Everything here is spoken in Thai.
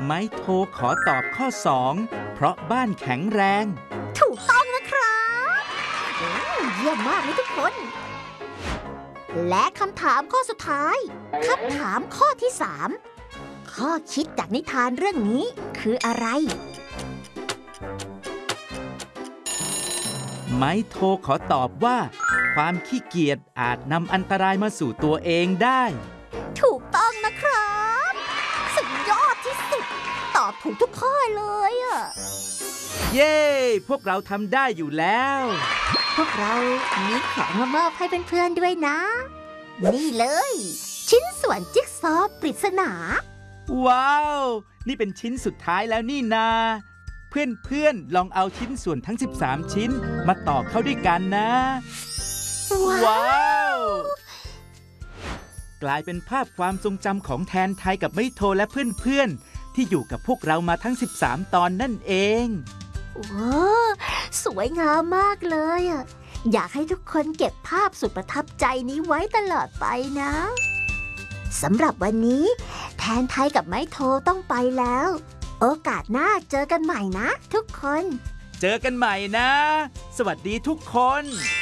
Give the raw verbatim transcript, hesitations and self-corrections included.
ไม้โทขอตอบข้อสองเพราะบ้านแข็งแรงถูกต้องนะครับเยี่ยมมากเลยทุกคนและคำถามข้อสุดท้ายคำถามข้อที่สามข้อคิดจากนิทานเรื่องนี้คืออะไรไม้โทขอตอบว่าความขี้เกียจอาจนำอันตรายมาสู่ตัวเองได้ถูกต้องนะครับสุดยอดที่สุดตอบถูกทุกข้อเลยอ่ะเย้พวกเราทำได้อยู่แล้วพวกเรามีของมามอบให้เพื่อนๆด้วยนะนี่เลยชิ้นส่วนจิ๊กซอว์ปริศนาว้าวนี่เป็นชิ้นสุดท้ายแล้วนี่นาเพื่อนๆลองเอาชิ้นส่วนทั้งสิบสามชิ้นมาต่อเข้าด้วยกันนะว้าวกลายเป็นภาพความทรงจำของแทนไทยกับไม้โทและเพื่อนๆที่อยู่กับพวกเรามาทั้งสิบสามตอนนั่นเองว้าวสวยงามมากเลยอ่ะอยากให้ทุกคนเก็บภาพสุดประทับใจนี้ไว้ตลอดไปนะสำหรับวันนี้แทนไทยกับไม้โทต้องไปแล้วโอกาสหน้าเจอกันใหม่นะทุกคนเจอกันใหม่นะสวัสดีทุกคน